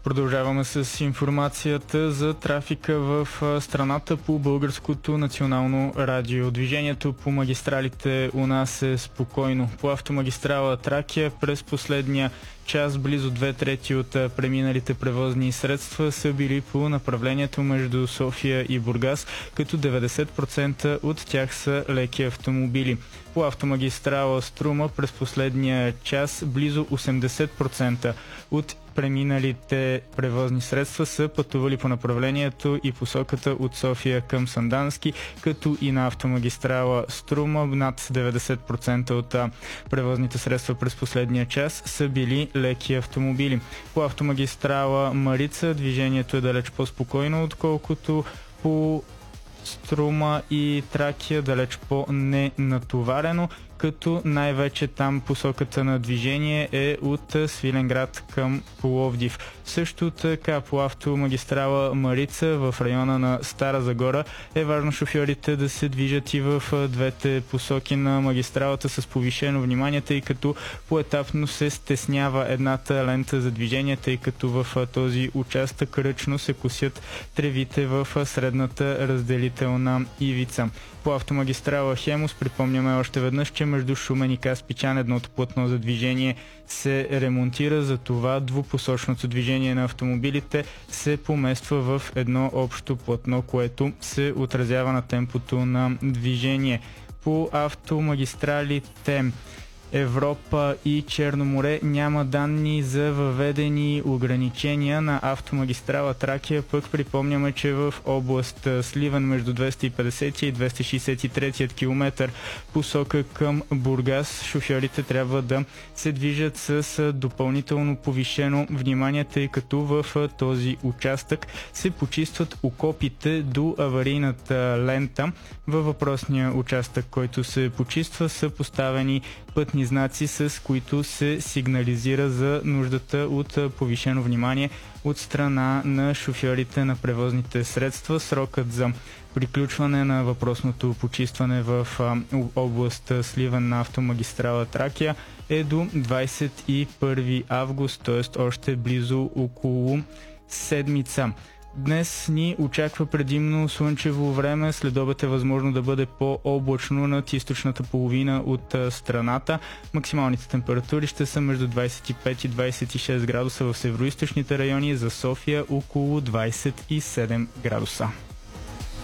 Продължаваме с информацията за трафика в страната по Българското национално радио. Движението по магистралите у нас е спокойно. По автомагистрала Тракия през последния час близо 2/3 от преминалите превозни средства са били по направлението между София и Бургас, като 90% от тях са леки автомобили. По автомагистрала Струма през последния час близо 80% от преминалите превозни средства са пътували по направлението и посоката от София към Сандански, като и на автомагистрала Струма над 90% от превозните средства през последния час са били леки автомобили. По автомагистрала Марица движението е далеч по-спокойно, отколкото по Струма и Тракия, далеч по-ненатоварено, като най-вече там посоката на движение е от Свиленград към Пловдив. Също така по автомагистрала Марица в района на Стара Загора е важно шофьорите да се движат и в двете посоки на магистралата с повишено внимание, тъй като поетапно се стеснява едната лента за движение, тъй като в този участък ръчно се косят тревите в средната разделителна ивица. По автомагистрала Хемус припомняме още веднъж, че между Шумен и Каспичан едното платно за движение се ремонтира, за това двупосочното движение на автомобилите се помества в едно общо платно, което се отразява на темпото на движение. По автомагистралите Европа и Черно море няма данни за въведени ограничения. На автомагистрала Тракия пък припомняме, че в област Сливен между 250 и 263 км посока към Бургас шофьорите трябва да се движат с допълнително повишено внимание, тъй като в този участък се почистват окопите до аварийната лента. Във въпросния участък, който се почиства, са поставени пътни знаци, с които се сигнализира за нуждата от повишено внимание от страна на шофьорите на превозните средства. Срокът за приключване на въпросното почистване в област Сливен на автомагистрала Тракия е до 21 август, т.е. още близо около седмица. Днес ни очаква предимно слънчево време, следобед е възможно да бъде по-облачно над източната половина от страната. Максималните температури ще са между 25 и 26 градуса в североизточните райони, за София около 27 градуса.